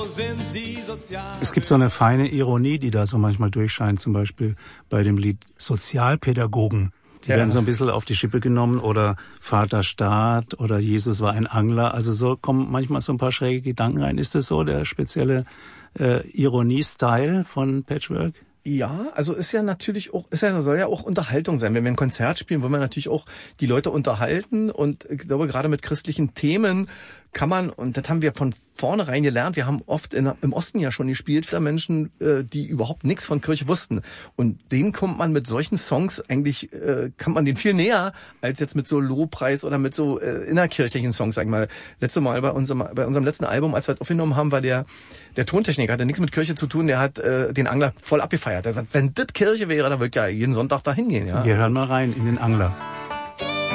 Es gibt so eine feine Ironie, die da so manchmal durchscheint, zum Beispiel bei dem Lied Sozialpädagogen. Die werden so ein bisschen auf die Schippe genommen oder Vater Staat oder Jesus war ein Angler. Also so kommen manchmal so ein paar schräge Gedanken rein. Ist das so der spezielle Ironie-Style von Patchwork? Ja, also ist ja natürlich auch, soll ja auch Unterhaltung sein. Wenn wir ein Konzert spielen, wollen wir natürlich auch die Leute unterhalten und ich glaube, gerade mit christlichen Themen kann man, und das haben wir von vornherein gelernt, wir haben oft im Osten ja schon gespielt für Menschen, die überhaupt nichts von Kirche wussten. Und denen kommt man mit solchen Songs eigentlich, kann man denen viel näher, als jetzt mit so Lobpreis oder mit so innerkirchlichen Songs, sag ich mal. Letztes Mal bei unserem letzten Album, als wir das aufgenommen haben, war der Tontechniker, hatte nichts mit Kirche zu tun, der hat den Angler voll abgefeiert. Er sagt, wenn das Kirche wäre, dann würde ich ja jeden Sonntag da hingehen. Ja? Wir hören mal rein in den Angler.